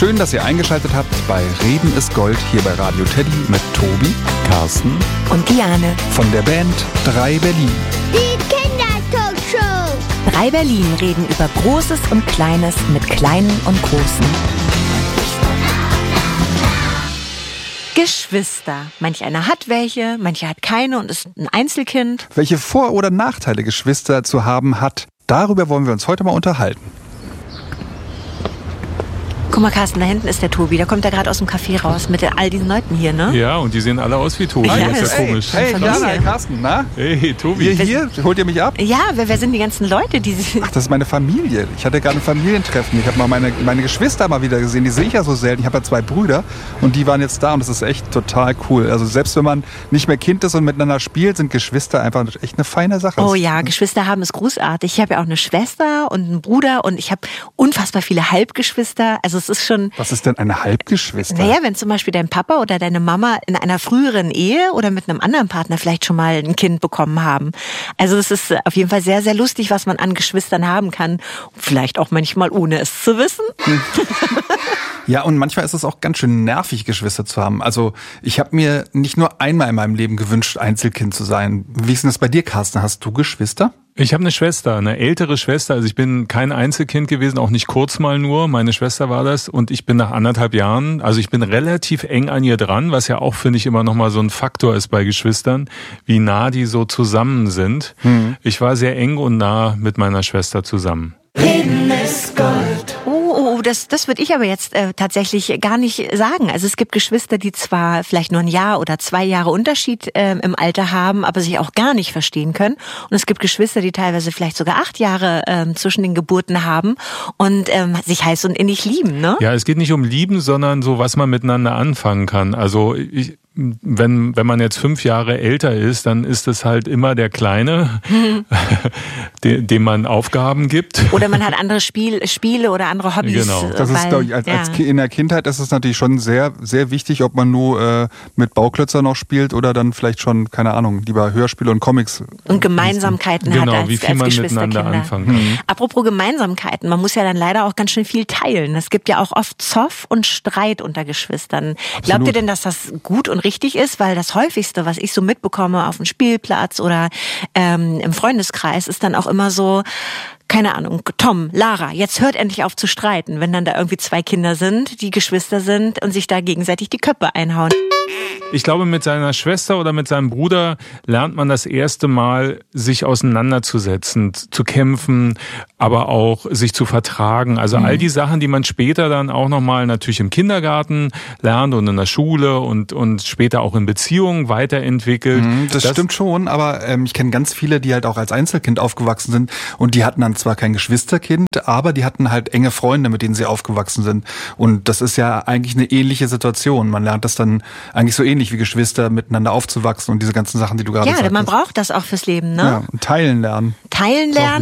Schön, dass ihr eingeschaltet habt bei Reden ist Gold hier bei Radio Teddy mit Tobi, Carsten und Diane von der Band 3 Berlin. Die Kindertalkshow. 3 Berlin reden über Großes und Kleines mit Kleinen und Großen. Geschwister. Manch einer hat welche, manche hat keine und ist ein Einzelkind. Welche Vor- oder Nachteile Geschwister zu haben hat, darüber wollen wir uns heute mal unterhalten. Guck mal, Carsten, da hinten ist der Tobi. Der kommt ja gerade aus dem Café raus mit all diesen Leuten hier, ne? Ja, und die sehen alle aus wie Tobi. Ja, Das ist ja komisch. Hey, Familie. Jana, Carsten, na? Hey, Tobi. Hier, holt ihr mich ab? Ja, wer sind die ganzen Leute, die Ach, das ist meine Familie. Ich hatte gerade ein Familientreffen. Ich habe mal meine Geschwister mal wieder gesehen. Die sehe ich ja so selten. Ich habe ja 2 Brüder und die waren jetzt da und das ist echt total cool. Also selbst wenn man nicht mehr Kind ist und miteinander spielt, sind Geschwister einfach echt eine feine Sache. Oh ja, Geschwister haben ist großartig. Ich habe ja auch eine Schwester und einen Bruder und ich habe unfassbar viele Halbgeschwister. Also es ist schon... Was ist denn eine Halbgeschwister? Naja, wenn zum Beispiel dein Papa oder deine Mama in einer früheren Ehe oder mit einem anderen Partner vielleicht schon mal ein Kind bekommen haben. Also es ist auf jeden Fall sehr, sehr lustig, was man an Geschwistern haben kann. Vielleicht auch manchmal ohne es zu wissen. Ja, und manchmal ist es auch ganz schön nervig, Geschwister zu haben. Also ich habe mir nicht nur einmal in meinem Leben gewünscht, Einzelkind zu sein. Wie ist denn das bei dir, Carsten? Hast du Geschwister? Ich habe eine Schwester, eine ältere Schwester. Also ich bin kein Einzelkind gewesen, auch nicht kurz mal nur. Meine Schwester war das und ich bin nach 1,5 Jahren, also ich bin relativ eng an ihr dran, was ja auch, finde ich, immer nochmal so ein Faktor ist bei Geschwistern, wie nah die so zusammen sind. Ich war sehr eng und nah mit meiner Schwester zusammen. Reden ist Gold. Das würde ich aber jetzt tatsächlich gar nicht sagen. Also es gibt Geschwister, die zwar vielleicht nur 1 Jahr oder 2 Jahre Unterschied im Alter haben, aber sich auch gar nicht verstehen können. Und es gibt Geschwister, die teilweise vielleicht sogar 8 Jahre zwischen den Geburten haben und sich heiß und innig lieben, ne? Ja, es geht nicht um Lieben, sondern so, was man miteinander anfangen kann. Also wenn man jetzt 5 Jahre älter ist, dann ist es halt immer der Kleine, dem man Aufgaben gibt. Oder man hat andere Spiele oder andere Hobbys. Genau. Das ist, glaube ich, in der Kindheit ist es natürlich schon sehr, sehr wichtig, ob man nur mit Bauklötzern noch spielt oder dann vielleicht schon, keine Ahnung, lieber Hörspiele und Comics. Und Gemeinsamkeiten genau, hat als, wie viel als man Geschwisterkinder. miteinander anfangen kann. Apropos Gemeinsamkeiten, man muss ja dann leider auch ganz schön viel teilen. Es gibt ja auch oft Zoff und Streit unter Geschwistern. Absolut. Glaubt ihr denn, dass das gut und richtig ist? Weil das häufigste, was ich so mitbekomme auf dem Spielplatz oder im Freundeskreis, ist dann auch immer so, keine Ahnung, Tom, Lara, jetzt hört endlich auf zu streiten, wenn dann da irgendwie 2 Kinder sind, die Geschwister sind und sich da gegenseitig die Köpfe einhauen. Ich glaube, mit seiner Schwester oder mit seinem Bruder lernt man das erste Mal, sich auseinanderzusetzen, zu kämpfen, aber auch sich zu vertragen. Also all die Sachen, die man später dann auch nochmal natürlich im Kindergarten lernt und in der Schule und später auch in Beziehungen weiterentwickelt. Das stimmt schon, aber ich kenne ganz viele, die halt auch als Einzelkind aufgewachsen sind und die hatten dann zwar kein Geschwisterkind, aber die hatten halt enge Freunde, mit denen sie aufgewachsen sind. Und das ist ja eigentlich eine ähnliche Situation. Man lernt das dann eigentlich so ähnlich wie Geschwister miteinander aufzuwachsen und diese ganzen Sachen, die du gerade sagst. Ja, man braucht das auch fürs Leben, ne? Ja, und teilen lernen. Teilen lernen.